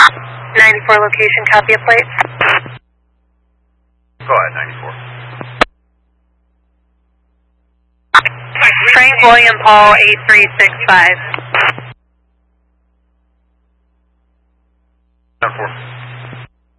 94 location, copy a plate. Go ahead, 94. Frank William Paul 8365. 10-4.